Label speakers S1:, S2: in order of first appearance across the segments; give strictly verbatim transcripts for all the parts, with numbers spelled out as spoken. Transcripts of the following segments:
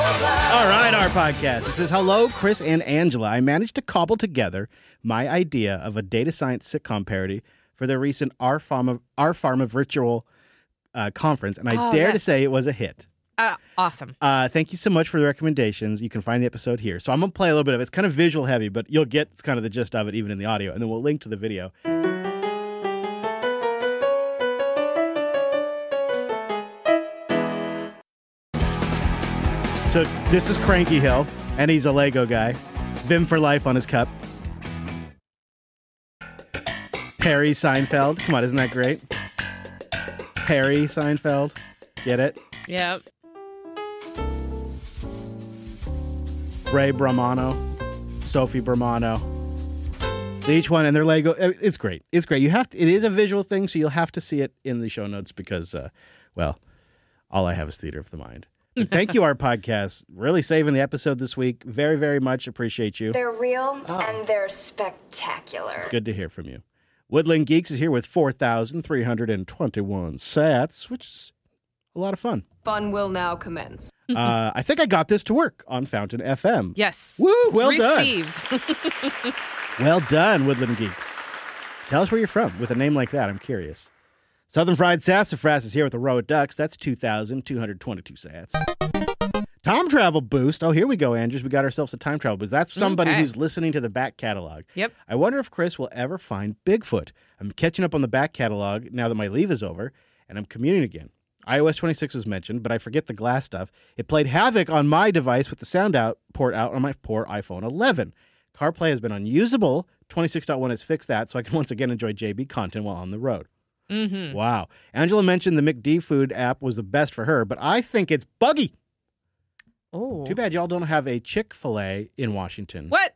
S1: All right, our podcast. This is Hello, Chris and Angela. I managed to cobble together my idea of a data science sitcom parody for the recent Our Pharma, Our Pharma virtual uh, conference, and I
S2: oh,
S1: dare
S2: yes.
S1: to say it was a hit.
S2: Uh, awesome.
S1: Uh, thank you so much for the recommendations. You can find the episode here. So I'm going to play a little bit of it. It's kind of visual heavy, but you'll get kind of the gist of it even in the audio, and then we'll link to the video. So this is Cranky Hill, and he's a Lego guy. Vim for life on his cup. Perry Seinfeld. Come on, isn't that great? Perry Seinfeld. Get it?
S2: Yep.
S1: Ray Bramano. Sophie Bramano. Each one, and they're Lego. It's great. It's great. You have to, it is a visual thing, so you'll have to see it in the show notes because, uh, well, all I have is theater of the mind. But thank you, our podcast. Really saving the episode this week. Very, very much appreciate you.
S3: They're real oh. and they're spectacular.
S1: It's good to hear from you. Woodland Geeks is here with four thousand three hundred twenty-one sats, which is a lot of fun.
S4: Fun will now commence.
S1: uh, I think I got this to work on Fountain F M.
S2: Yes.
S1: Woo, well
S2: Received.
S1: done. Well done, Woodland Geeks. Tell us where you're from with a name like that. I'm curious. Southern Fried Sassafras is here with the Row of Ducks. That's two thousand two hundred twenty-two sats. Time Travel Boost. Oh, here we go, Andrews. We got ourselves a Time Travel Boost. That's somebody
S2: okay.
S1: who's listening to the back catalog.
S2: Yep.
S1: I wonder if Chris will ever find Bigfoot. I'm catching up on the back catalog now that my leave is over, and I'm commuting again. i O S twenty-six was mentioned, but I forget the glass stuff. It played havoc on my device with the sound out port out on my poor iPhone eleven. CarPlay has been unusable. twenty-six point one has fixed that, so I can once again enjoy J B content while on the road.
S2: Mm-hmm.
S1: Wow. Angela mentioned the McD Food app was the best for her, but I think it's buggy.
S2: Oh.
S1: Too bad y'all don't have a Chick-fil-A in Washington.
S2: What?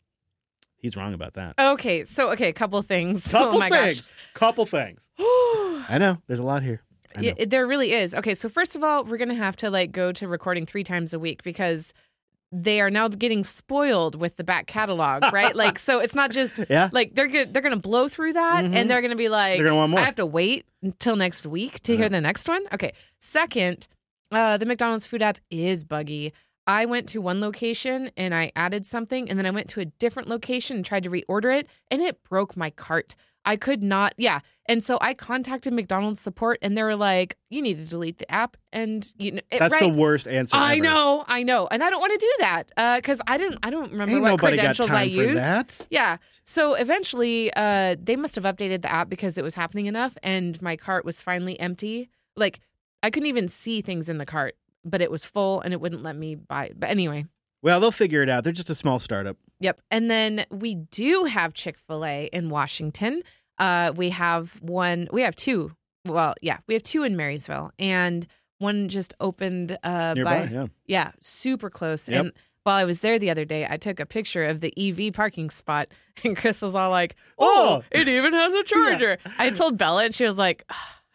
S1: He's wrong about that.
S2: Okay, so, okay, a couple things.
S1: Couple
S2: oh my
S1: things.
S2: Gosh.
S1: Couple things. I know. There's a lot here. I know.
S2: Yeah, there really is. Okay, so first of all, we're going to have to, like, go to recording three times a week because they are now getting spoiled with the back catalog, right? Like, so it's not just,
S1: yeah.
S2: like, they're good, they're going to blow through that,
S1: mm-hmm.
S2: and they're going to be like,
S1: they're gonna want more.
S2: I have to wait until next week to
S1: uh-huh.
S2: hear the next one? Okay. Second, uh, the McDonald's food app is buggy. I went to one location, and I added something, and then I went to a different location and tried to reorder it, and it broke my cart. I could not, yeah. And so I contacted McDonald's support, and they were like, you need to delete the app. And you know, it,
S1: That's
S2: right?
S1: the worst answer
S2: I
S1: ever.
S2: know, I know. And I don't want to do that because uh, I didn't I don't remember
S1: Ain't
S2: what
S1: nobody
S2: credentials
S1: got time
S2: I used.
S1: For that.
S2: Yeah. So eventually uh, they must have updated the app because it was happening enough, and my cart was finally empty. Like, I couldn't even see things in the cart, but it was full, and it wouldn't let me buy it. But anyway.
S1: Well, they'll figure it out. They're just a small startup.
S2: Yep. And then we do have Chick-fil-A in Washington. Uh, we have one, we have two. Well, yeah, we have two in Marysville, and one just opened uh,
S1: Nearby,
S2: by,
S1: yeah.
S2: yeah, super close.
S1: Yep.
S2: And while I was there the other day, I took a picture of the E V parking spot, and Chris was all like, "Oh,
S1: Oh.
S2: it even has a charger." Yeah. I told Bella, and she was like,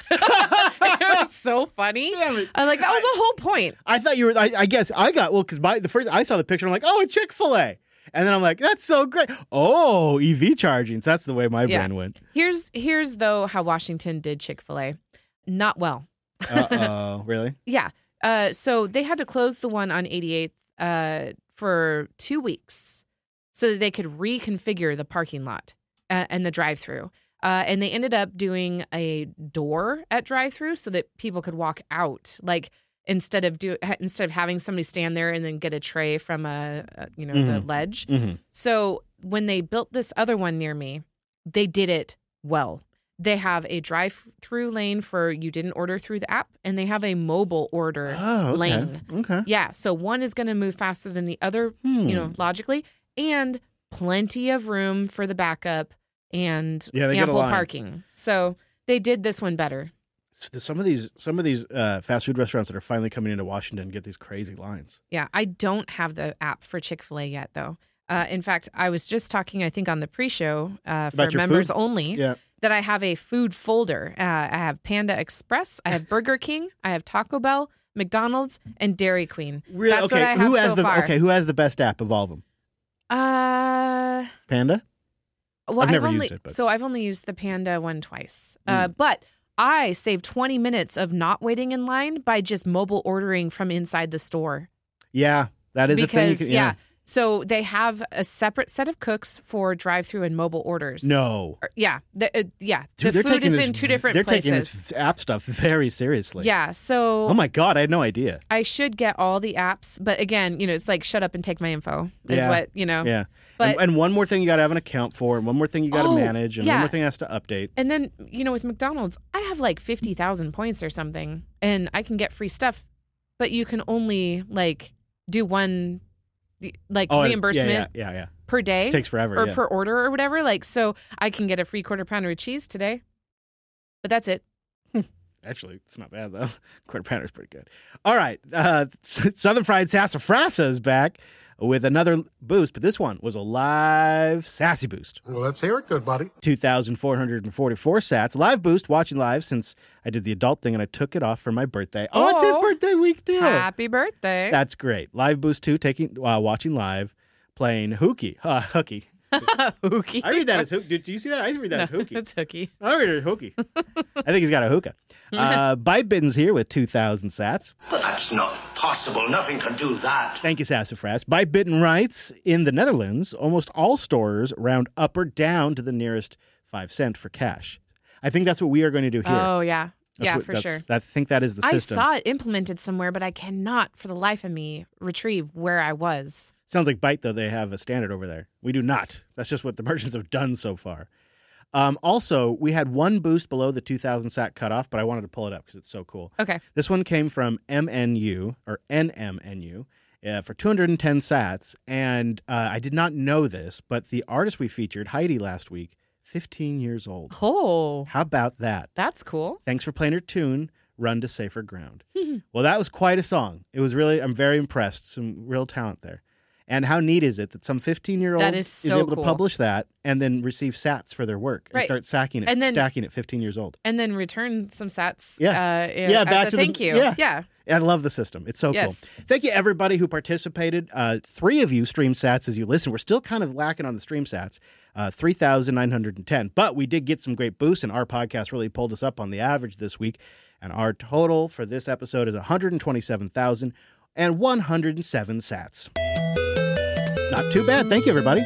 S2: it was so funny.
S1: Damn it.
S2: I'm like, that was
S1: I,
S2: the whole point.
S1: I thought you were. I, I guess I got well because the first I saw the picture. I'm like, oh, a Chick-fil-A. And then I'm like, that's so great. Oh, E V charging. So that's the way my
S2: Yeah.
S1: brain went.
S2: Here's here's though how Washington did Chick-fil-A. Not well.
S1: Uh-oh. Really?
S2: Yeah. Uh, so they had to close the one on eighty-eighth uh, for two weeks so that they could reconfigure the parking lot uh, and the drive-through. Uh, and they ended up doing a door at drive-through so that people could walk out. Like, instead of do instead of having somebody stand there and then get a tray from a, a you know
S1: Mm-hmm.
S2: the ledge.
S1: Mm-hmm.
S2: So when they built this other one near me, they did it well. They have a drive-through lane for you didn't order through the app, and they have a mobile order
S1: Oh, okay.
S2: lane.
S1: Okay.
S2: Yeah, so one is going to move faster than the other,
S1: Hmm.
S2: you know, logically, and plenty of room for the backup and
S1: Yeah, they get a
S2: ample
S1: line.
S2: parking. So they did this one better.
S1: Some of these, some of these uh, fast food restaurants that are finally coming into Washington get these crazy lines.
S2: Yeah, I don't have the app for Chick-fil-A yet, though. Uh, in fact, I was just talking, I think, on the pre-show uh, for
S1: About your
S2: members
S1: food?
S2: only,
S1: Yeah.
S2: that I have a food folder. Uh, I have Panda Express, I have Burger King, I have Taco Bell, McDonald's, and Dairy Queen.
S1: Really?
S2: That's
S1: okay.
S2: what I have
S1: who has
S2: so
S1: the
S2: far.
S1: okay? Who has the best app of all of them?
S2: Uh,
S1: Panda.
S2: well,
S1: I've never
S2: only,
S1: used it, but-
S2: So I've only used the Panda one twice.
S1: Mm.
S2: Uh, but I saved twenty minutes of not waiting in line by just mobile ordering from inside the store.
S1: Yeah, that is
S2: because
S1: a thing. You can,
S2: yeah.
S1: yeah.
S2: So they have a separate set of cooks for drive-through and mobile orders.
S1: No.
S2: Or- yeah, the, uh, yeah.
S1: Dude,
S2: the
S1: they're
S2: food
S1: taking
S2: is
S1: this,
S2: in two different
S1: they're
S2: places.
S1: taking this app stuff very seriously.
S2: Yeah, so
S1: Oh my God, I had no idea.
S2: I should get all the apps, but again, you know, it's like shut up and take my info is
S1: Yeah.
S2: what, you know.
S1: Yeah.
S2: But-
S1: and, and one more thing you got to have an account for, and one more thing you got to
S2: Oh,
S1: manage, and
S2: yeah.
S1: one more thing has to update.
S2: And then, you know, with McDonald's, I have like fifty thousand points or something, and I can get free stuff, but you can only like do one like
S1: Oh,
S2: reimbursement
S1: yeah, yeah, yeah, yeah.
S2: per day
S1: It takes forever.
S2: or
S1: yeah.
S2: per order or whatever. Like, so I can get a free quarter pounder of cheese today, but that's it.
S1: Actually, it's not bad, though. Quarter pounder is pretty good. All right. Uh, Southern Fried Sassafrasa is back with another boost, but this one was a live sassy boost.
S5: Well, let's hear it, good buddy.
S1: two thousand four hundred forty-four sats. Live boost, watching live since I did the adult thing and I took it off for my birthday. Oh, it's his
S2: Oh.
S1: birthday week, too.
S2: Happy birthday.
S1: That's great. Live boost two, taking uh, watching live, playing hookie. Uh, hooky.
S2: Hookie.
S1: I read that as hookie. Did you see that? I read that as hookie.
S2: It's hooky.
S1: I read it as hookie. I think he's got a hookah. Uh, Bite Bitten's here with two thousand sats.
S6: But that's not possible. Nothing can do that.
S1: Thank you, Sassafras. Bite Bitten writes, in the Netherlands, almost all stores round up or down to the nearest five cent for cash. I think that's what we are going to do here.
S2: Oh, yeah.
S1: That's
S2: yeah,
S1: what-
S2: for
S1: that's-
S2: sure.
S1: I think that is the
S2: I
S1: system.
S2: saw it implemented somewhere, but I cannot, for the life of me, retrieve where I was.
S1: Sounds like Byte, though, they have a standard over there. We do not. That's just what the merchants have done so far. Um, also, we had one boost below the two thousand sat cutoff, but I wanted to pull it up because it's so cool.
S2: Okay.
S1: This one came from M N U, or N M N U, uh, for two hundred ten sats. And uh, I did not know this, but the artist we featured, Heidi, last week, fifteen years old.
S2: Oh,
S1: How about that?
S2: that's cool.
S1: Thanks for playing her tune, Run to Safer Ground. Well, that was quite a song. It was really, I'm very impressed. Some real talent there. And how neat is it that some fifteen-year-old
S2: That is so
S1: able
S2: cool.
S1: to publish that and then receive sats for their work and
S2: Right.
S1: start sacking it,
S2: And then-
S1: stacking it fifteen years old.
S2: And then return some sats.
S1: Yeah.
S2: Uh,
S1: Yeah,
S2: as
S1: back
S2: a
S1: to the-
S2: thank you.
S1: yeah.
S2: Yeah.
S1: I love the system. It's so
S2: Yes.
S1: cool. Thank you, everybody who participated. Uh, three of you stream sats as you listen. We're still kind of lacking on the stream sats, uh, three thousand nine hundred ten. But we did get some great boosts, and our podcast really pulled us up on the average this week. And our total for this episode is one hundred twenty-seven thousand one hundred seven sats. Not too bad. Thank you, everybody.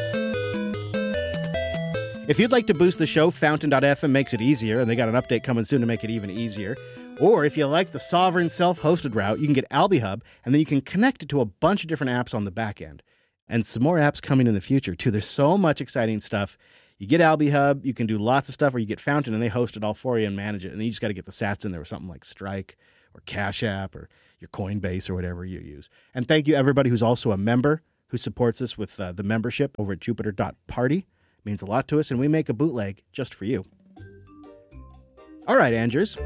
S1: If you'd like to boost the show, Fountain dot f m makes it easier, and they got an update coming soon to make it even easier. Or if you like the sovereign self-hosted route, you can get AlbiHub, and then you can connect it to a bunch of different apps on the back end. And some more apps coming in the future, too. There's so much exciting stuff. You get AlbiHub, you can do lots of stuff, or you get Fountain, and they host it all for you and manage it. And then you just got to get the sats in there with something like Strike or Cash App or your Coinbase or whatever you use. And thank you, everybody who's also a member who supports us with uh, the membership over at Jupiter dot party. It means a lot to us, and we make a bootleg just for you. All right, Andrews.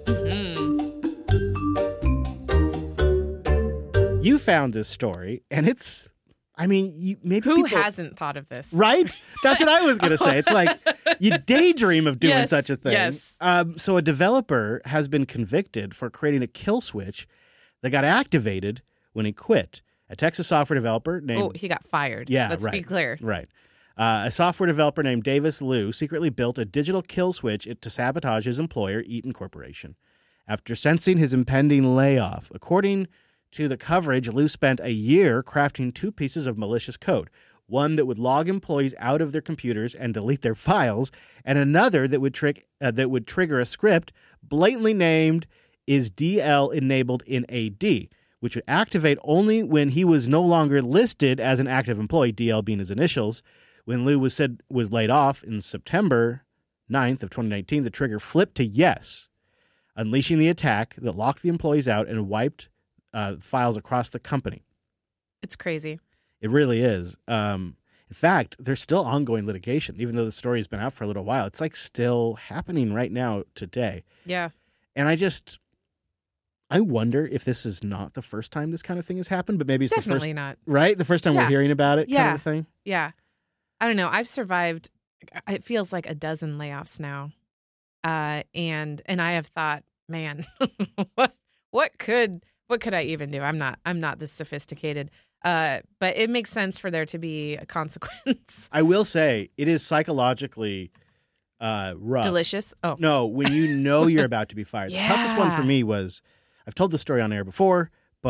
S1: You found this story, and it's, I mean, you maybe
S2: Who
S1: people,
S2: hasn't thought of this?
S1: right? That's what I was going to say. It's like you daydream of doing
S2: Yes,
S1: such a thing.
S2: yes.
S1: Um, so a developer has been convicted for creating a kill switch that got activated when he quit. A Texas software developer named
S2: Oh, he got fired.
S1: Yeah,
S2: Let's
S1: right.
S2: be clear.
S1: Right. Uh, a software developer named Davis Liu secretly built a digital kill switch to sabotage his employer, Eaton Corporation. After sensing his impending layoff, according to the coverage, Liu spent a year crafting two pieces of malicious code. One that would log employees out of their computers and delete their files, and another that would trick uh, that would trigger a script blatantly named "Is D L enabled in A D," which would activate only when he was no longer listed as an active employee, D L being his initials. When Liu was said was laid off in September ninth of twenty nineteen, the trigger flipped to yes, unleashing the attack that locked the employees out and wiped uh, files across the company.
S2: It's crazy.
S1: It really is. Um, in fact, there's still ongoing litigation, even though the story has been out for a little while. It's like still happening right now today.
S2: Yeah.
S1: And I just, I wonder if this is not the first time this kind of thing has happened, but maybe it's
S2: Definitely
S1: the first,
S2: not.
S1: right? The first time
S2: Yeah.
S1: we're hearing about it, kind
S2: Yeah.
S1: of a thing.
S2: Yeah. I don't know. I've survived, it feels like a dozen layoffs now. Uh, and and I have thought, man, what what could what could I even do? I'm not I'm not this sophisticated. Uh, but it makes sense for there to be a consequence.
S1: I will say it is psychologically uh, rough.
S2: Delicious. Oh.
S1: No, when you know you're about to be fired. The toughest one for
S2: Yeah.
S1: me was, I've told this story on air before, but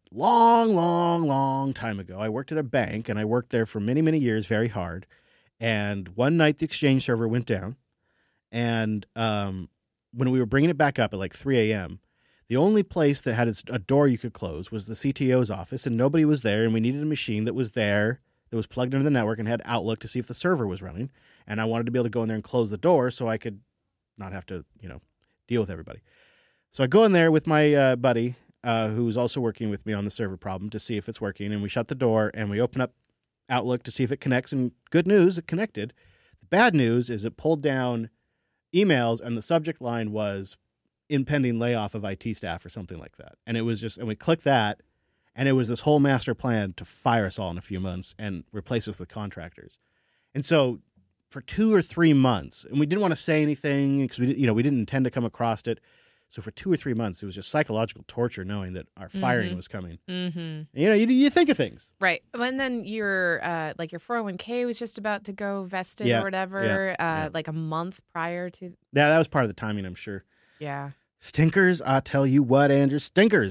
S1: long, long, long time ago, I worked at a bank, and I worked there for many, many years, very hard. And one night, the Exchange server went down, and um, when we were bringing it back up at like three a.m., the only place that had a door you could close was the C T O's office, and nobody was there, and we needed a machine that was there, that was plugged into the network and had Outlook to see if the server was running. And I wanted to be able to go in there and close the door so I could not have to, you know, deal with everybody. So I go in there with my uh, buddy, uh, who's also working with me on the server problem, to see if it's working, and we shut the door, and we open up Outlook to see if it connects, and good news, it connected. The bad news is it pulled down emails, and the subject line was impending layoff of I T staff or something like that. And it was just, and we clicked that, and it was this whole master plan to fire us all in a few months and replace us with contractors. And so for two or three months, and we didn't want to say anything because we, you know, we didn't intend to come across it. So for two or three months, it was just psychological torture knowing that our firing mm-hmm. was coming.
S2: Mm-hmm.
S1: And, you know, you, you think of things.
S2: Right. And then your, uh, like your four oh one k was just about to go vested
S1: yeah.
S2: or whatever,
S1: yeah.
S2: Uh,
S1: yeah.
S2: like a month prior to.
S1: Yeah, that was part of the timing, I'm sure.
S2: Yeah.
S1: Stinkers, I tell you what, Andrew, stinkers.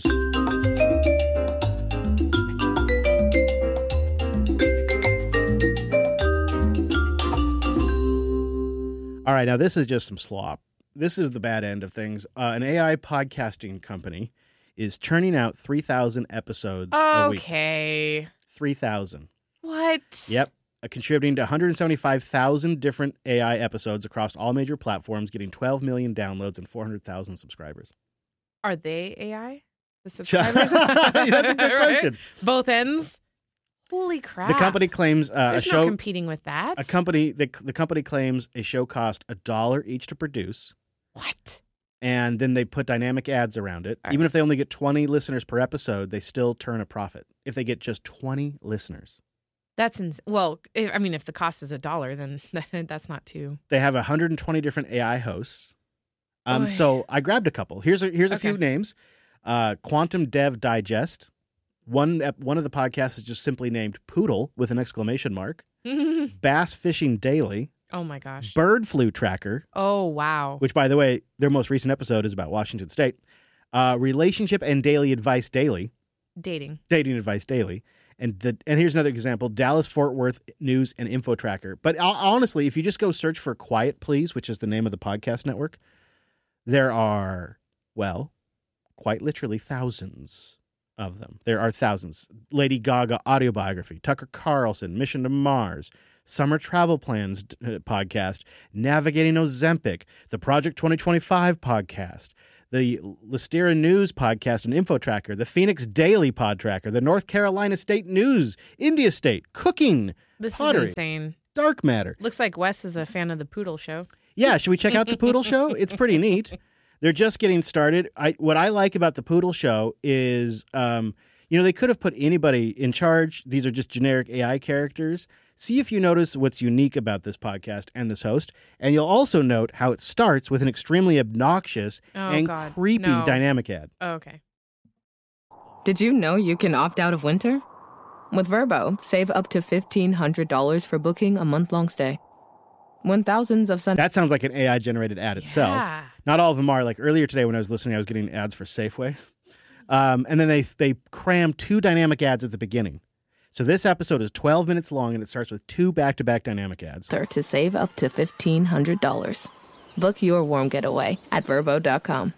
S1: All right, now this is just some slop. This is the bad end of things. Uh, an A I podcasting company is churning out three thousand episodes a week.
S2: Okay.
S1: three thousand.
S2: What?
S1: Yep. Uh, contributing to one hundred seventy-five thousand different A I episodes across all major platforms, getting twelve million downloads and four hundred thousand subscribers.
S2: Are they A I? The subscribers?
S1: That's a good
S2: right?
S1: question.
S2: Both ends? Holy crap.
S1: The company claims uh,
S2: There's
S1: a show
S2: no competing with that.
S1: A company the, the company claims a show cost a dollar each to produce.
S2: What?
S1: And then they put dynamic ads around it.
S2: All
S1: Even
S2: right.
S1: if they only get twenty listeners per episode, they still turn a profit if they get just twenty listeners.
S2: That's ins- well, if, I mean, if the cost is a dollar, then that's not too.
S1: They have one hundred twenty different A I hosts. Um,
S2: Oy.
S1: so I grabbed a couple. Here's a, here's a
S2: Okay.
S1: few names. Uh, Quantum Dev Digest. One ep- one of the podcasts is just simply named Poodle with an exclamation mark. Bass Fishing Daily.
S2: Oh my gosh.
S1: Bird Flu Tracker.
S2: Oh wow.
S1: Which, by the way, their most recent episode is about Washington State. Uh, Relationship and Daily Advice Daily.
S2: Dating.
S1: Dating Advice Daily. And the and here's another example, Dallas-Fort Worth News and Info Tracker. But uh, honestly, if you just go search for Quiet Please, which is the name of the podcast network, there are, well, quite literally thousands of them. There are thousands. Lady Gaga Autobiography, Tucker Carlson, Mission to Mars, Summer Travel Plans uh, podcast, Navigating Ozempic, the Project twenty twenty-five podcast, the Listera News podcast and Info Tracker, the Phoenix Daily Pod Tracker, the North Carolina State News, India State, Cooking,
S2: This
S1: Pottery,
S2: is insane.
S1: Dark Matter.
S2: Looks like Wes is a fan of the Poodle Show.
S1: Yeah, should we check out the Poodle Show? It's pretty neat. They're just getting started. I what I like about the Poodle Show is, um, you know, they could have put anybody in charge. These are just generic A I characters. See if you notice what's unique about this podcast and this host. And you'll also note how it starts with an extremely obnoxious
S2: Oh,
S1: and
S2: God.
S1: creepy
S2: No.
S1: dynamic ad.
S2: Oh, okay.
S5: Did you know you can opt out of winter? With Vrbo, save up to fifteen hundred dollars for booking a month-long stay. When thousands of sun...
S1: That sounds like an A I-generated ad itself.
S2: Yeah.
S1: Not all of them are. Like earlier today when I was listening, I was getting ads for Safeway. Um, and then they they cram two dynamic ads at the beginning. So this episode is twelve minutes long, and it starts with two back-to-back dynamic ads.
S5: to save up to fifteen hundred dollars. Book your warm getaway at Vrbo dot com.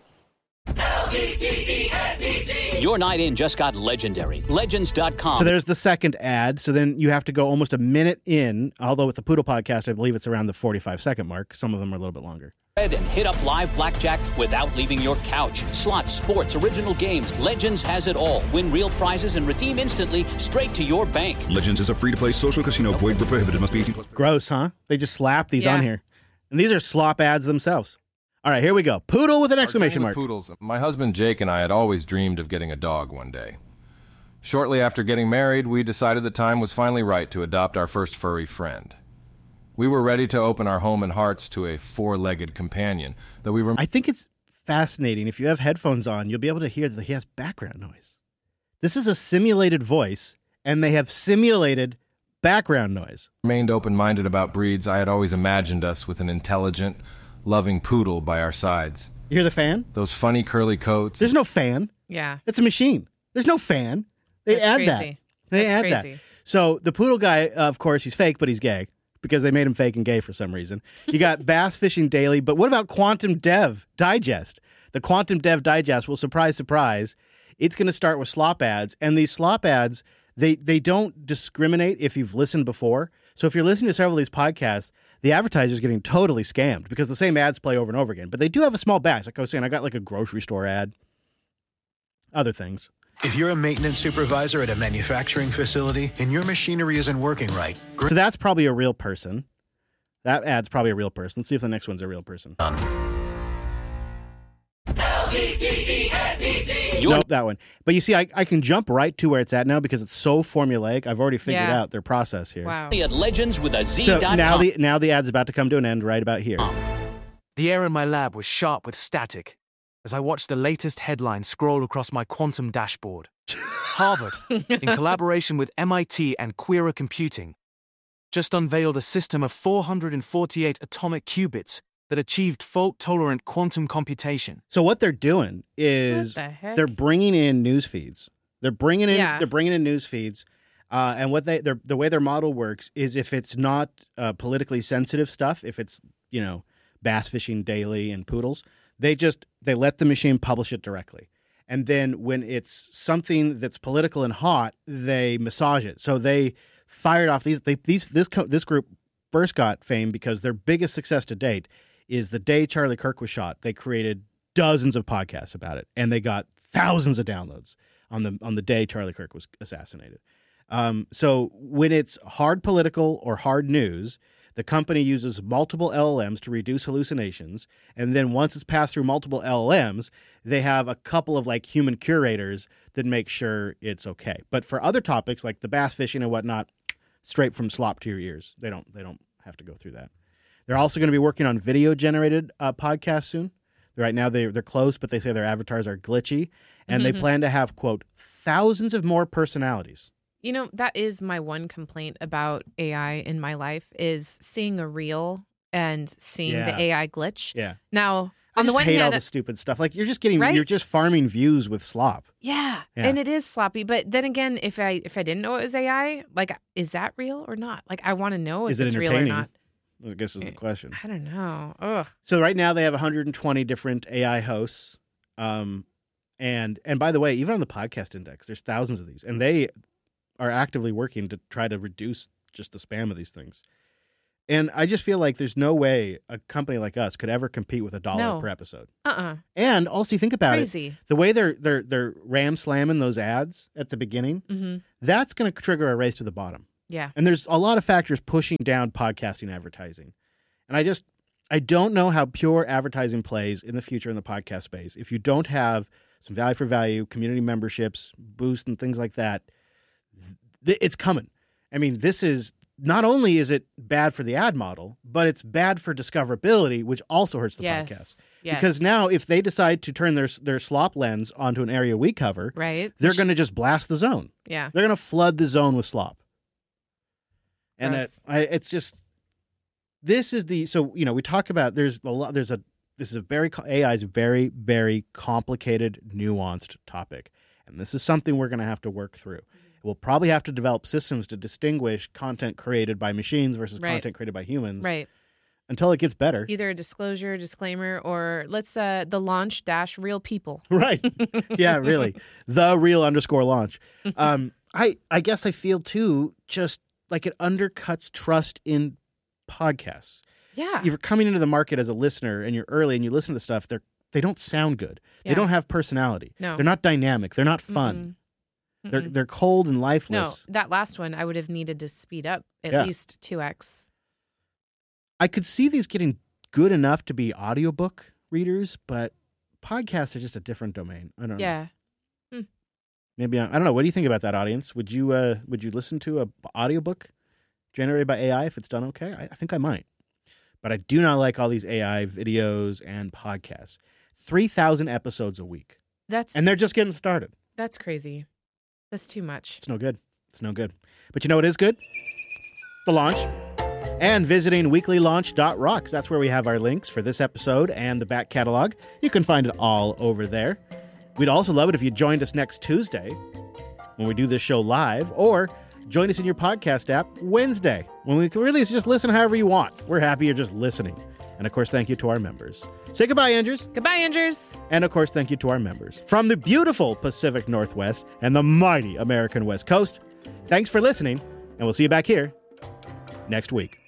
S7: Your night in just got legendary. Legends dot com.
S1: So there's the second ad. So then you have to go almost a minute in, although with the Poodle podcast, I believe it's around the forty-five second mark. Some of them are a little bit longer.
S7: And hit up live blackjack without leaving your couch. Slots, sports, original games. Legends has it all. Win real prizes and redeem instantly straight to your bank.
S8: Legends is a free-to-play social casino. Void where prohibited. Must be eighteen plus.
S1: Gross, huh? They just slap these
S2: Yeah.
S1: on here. And these are slop ads themselves. All right, here we go. Poodle with an exclamation
S9: Our
S1: mark.
S9: thing with poodles. My husband Jake and I had always dreamed of getting a dog one day. Shortly after getting married, we decided the time was finally right to adopt our first furry friend. We were ready to open our home and hearts to a four-legged companion, though we were...
S1: I think it's fascinating. If you have headphones on, you'll be able to hear that he has background noise. This is a simulated voice, and they have simulated background noise.
S9: remained open-minded about breeds. I had always imagined us with an intelligent, loving poodle by our sides.
S1: You hear the fan?
S9: Those funny curly coats.
S1: There's no fan.
S2: Yeah.
S1: It's a machine. There's no fan. They
S2: That's
S1: add
S2: crazy.
S1: that. They
S2: That's
S1: add
S2: crazy.
S1: that. So the poodle guy, uh, of course, he's fake, but he's gay because they made him fake and gay for some reason. You got Bass Fishing Daily, but what about Quantum Dev Digest? The Quantum Dev Digest, well, surprise, surprise, it's going to start with slop ads. And these slop ads, they, they don't discriminate if you've listened before. So if you're listening to several of these podcasts, the advertiser's getting totally scammed because the same ads play over and over again. But they do have a small batch. Like I was saying, I got like a grocery store ad, other things.
S10: If you're a maintenance supervisor at a manufacturing facility and your machinery isn't working right,
S1: So that's probably a real person. That ad's probably a real person. Let's see if the next one's a real person. Nope, that one. But you see, I, I can jump right to where it's at now because it's so formulaic. I've already figured
S2: Yeah.
S1: out their process here.
S2: Wow.
S7: At legends with a Z
S1: So
S7: dot
S1: now
S7: com.
S1: the now the ad's about to come to an end right about here.
S11: The air in my lab was sharp with static as I watched the latest headline scroll across my quantum dashboard. Harvard, in collaboration with M I T and Quera Computing, just unveiled a system of four hundred forty-eight atomic qubits that achieved fault-tolerant quantum computation.
S1: So what they're doing is
S2: What the heck?
S1: they're bringing in news feeds. They're bringing in
S2: Yeah.
S1: they're bringing in news feeds. Uh, and what they their, the way their model works is if it's not uh, politically sensitive stuff, if it's, you know, Bass Fishing Daily and Poodles, they just they let the machine publish it directly. And then when it's something that's political and hot, they massage it. So they fired off these they, these this co- this group first got fame because their biggest success to date is the day Charlie Kirk was shot. They created dozens of podcasts about it, and they got thousands of downloads on the on the day Charlie Kirk was assassinated. Um, so when it's hard political or hard news, the company uses multiple L L Ms to reduce hallucinations, and then once it's passed through multiple L L Ms, they have a couple of like human curators that make sure it's okay. But for other topics like the bass fishing and whatnot, straight from slop to your ears. They don't they don't have to go through that. They're also going to be working on video generated uh, podcasts soon. Right now they they're close, but they say their avatars are glitchy, and they plan to have quote thousands of more personalities.
S2: You know, that is my one complaint about A I in my life is seeing a reel and seeing
S1: Yeah.
S2: the A I glitch.
S1: Yeah.
S2: Now,
S1: I
S2: on the
S1: just
S2: one
S1: hate all
S2: hand,
S1: this stupid stuff. Like you're just getting
S2: Right?
S1: you're just farming views with slop.
S2: yeah,
S1: Yeah.
S2: and it is sloppy. But then again, if I if I didn't know it was A I, like, is that real or not? Like, I want to know if
S1: Is it
S2: it's real or
S1: entertaining?
S2: not.
S1: I guess is the question.
S2: I don't know. Ugh.
S1: So right now they have one hundred twenty different A I hosts. Um, and and by the way, even on the podcast index, there's thousands of these, and they are actively working to try to reduce just the spam of these things. And I just feel like there's no way a company like us could ever compete with a dollar
S2: No.
S1: per episode.
S2: Uh-uh.
S1: And also, you think about
S2: Crazy.
S1: it, the way they're they're they're ram slamming those ads at the beginning,
S2: Mm-hmm.
S1: that's going to trigger a race to the bottom.
S2: Yeah.
S1: And there's a lot of factors pushing down podcasting advertising. And I just, I don't know how pure advertising plays in the future in the podcast space. If you don't have some value for value, community memberships, boost, and things like that, th- it's coming. I mean, this is, not only is it bad for the ad model, but it's bad for discoverability, which also hurts the
S2: Yes.
S1: podcast.
S2: Yes.
S1: Because now if they decide to turn their their slop lens onto an area we cover,
S2: Right.
S1: they're going to just blast the zone.
S2: Yeah.
S1: They're going to flood the zone with slop. And it,
S2: Gross.
S1: I, it's just, this is the, so, you know, we talk about, there's a lot, there's a, this is a very, A I is a very, very complicated, nuanced topic. And this is something we're going to have to work through. We'll probably have to develop systems to distinguish content created by machines versus
S2: Right.
S1: content created by humans.
S2: Right.
S1: Until it gets better.
S2: Either a disclosure, disclaimer, or let's uh the launch dash real people.
S1: Right. Yeah, really. The real underscore launch. Um, I, I guess I feel too, just like it undercuts trust in podcasts.
S2: Yeah.
S1: You're coming into the market as a listener and you're early and you listen to stuff, they're they don't sound good. They
S2: Yeah.
S1: don't have personality.
S2: No.
S1: They're not dynamic. They're not fun.
S2: Mm-mm.
S1: They're
S2: Mm-mm.
S1: they're cold and
S2: No,
S1: lifeless.
S2: that last one I would have needed to speed up at
S1: Yeah.
S2: least two x.
S1: I could see these getting good enough to be audiobook readers, but podcasts are just a different domain. I don't know.
S2: Yeah.
S1: Maybe I, I don't know. What do you think about that, audience? Would you uh, would you listen to a audiobook generated by A I if it's done okay? I, I think I might. But I do not like all these A I videos and podcasts. three thousand episodes a week.
S2: That's
S1: And they're just getting started.
S2: that's crazy. That's too much.
S1: It's no good. It's no good. But you know what is good? The launch. And visiting weekly launch dot rocks. That's where we have our links for this episode and the back catalog. You can find it all over there. We'd also love it if you joined us next Tuesday when we do this show live, or join us in your podcast app Wednesday when we can really just listen however you want. We're happy you're just listening. And of course, thank you to our members. Say goodbye, Andrews.
S2: Goodbye, Andrews.
S1: And of course, thank you to our members from the beautiful Pacific Northwest and the mighty American West Coast. Thanks for listening, and we'll see you back here next week.